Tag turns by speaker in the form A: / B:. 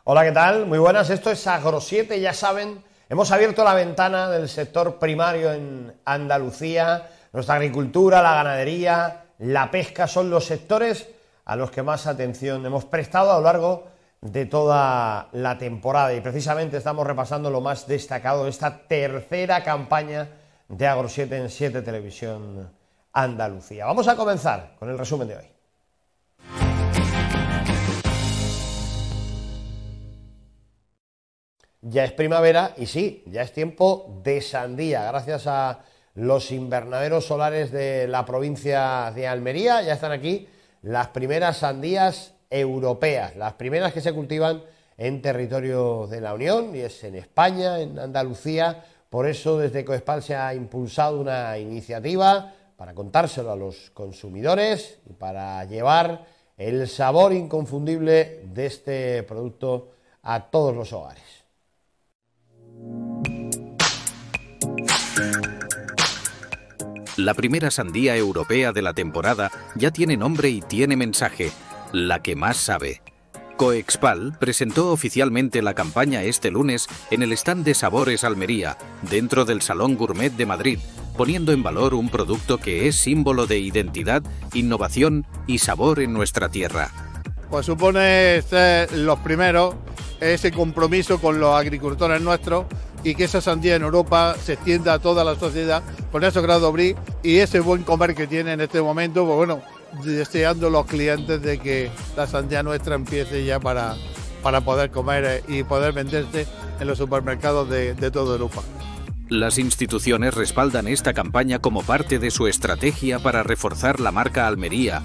A: Hola, ¿qué tal? Muy buenas, esto es Agro7, ya saben, hemos abierto la ventana del sector primario en Andalucía. Nuestra agricultura, la ganadería, la pesca son los sectores a los que más atención hemos prestado a lo largo de toda la temporada, y precisamente estamos repasando lo más destacado de esta tercera campaña de Agro7 en 7 Televisión Andalucía. Vamos a comenzar con el resumen de hoy. Ya es primavera y sí, ya es tiempo de sandía. Gracias a los invernaderos solares de la provincia de Almería ya están aquí las primeras sandías europeas, las primeras que se cultivan en territorio de la Unión, y es en España, en Andalucía. Por eso desde Coespal se ha impulsado una iniciativa para contárselo a los consumidores y para llevar el sabor inconfundible de este producto a todos los hogares.
B: La primera sandía europea de la temporada ya tiene nombre y tiene mensaje: la que más sabe. Coespal presentó oficialmente la campaña este lunes en el stand de Sabores Almería, dentro del Salón Gourmet de Madrid, poniendo en valor un producto que es símbolo de identidad, innovación y sabor en nuestra tierra.
C: Pues supone ser los primeros, ese compromiso con los agricultores nuestros, y que esa sandía en Europa se extienda a toda la sociedad con esos grados brie y ese buen comer que tiene en este momento. Pues bueno, deseando los clientes de que la sandía nuestra empiece ya para poder comer y poder venderse en los supermercados de toda Europa.
B: Las instituciones respaldan esta campaña como parte de su estrategia para reforzar la marca Almería